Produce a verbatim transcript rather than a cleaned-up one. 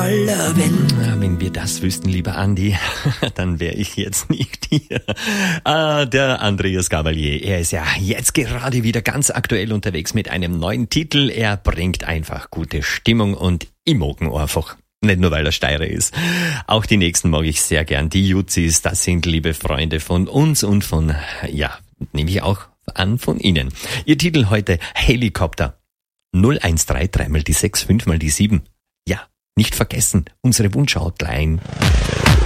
aller Welt. Na, wenn wir das wüssten, lieber Andi, dann wäre ich jetzt nicht hier. Ah, der Andreas Gabalier, er ist ja jetzt gerade wieder ganz aktuell unterwegs mit einem neuen Titel. Er bringt einfach gute Stimmung und ich mag ihn einfach. Nicht nur, weil er Steirer ist. Auch die nächsten mag ich sehr gern. Die Jutzis, das sind liebe Freunde von uns und von, ja, nehme ich auch an, von Ihnen. Ihr Titel heute, Helikopter. null eins drei drei mal die sechs, fünf mal die sieben. Ja, nicht vergessen, unsere Wunsch-Hotline.